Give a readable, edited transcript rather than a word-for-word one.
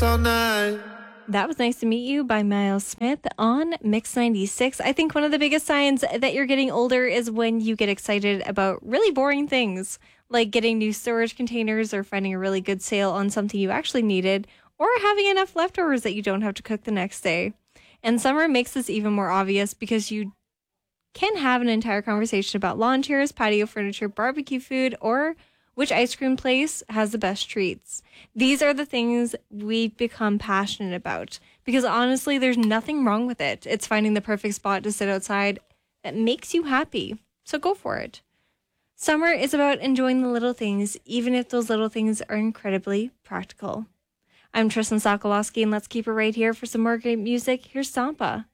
all night. That was Nice to Meet You by Miles Smith on Mix 96. I think one of the biggest signs that you're getting older is when you get excited about really boring things, like getting new storage containers or finding a really good sale on something you actually needed, or having enough leftovers that you don't have to cook the next day. And summer makes this even more obvious because you can have an entire conversation about lawn chairs, patio furniture, barbecue food, or which ice cream place has the best treats. These are the things we've become passionate about because honestly, there's nothing wrong with it. It's finding the perfect spot to sit outside that makes you happy. So go for it. Summer is about enjoying the little things, even if those little things are incredibly practical. I'm Tristan Sokolowski, and let's keep it right here for some more great music. Here's Sampa.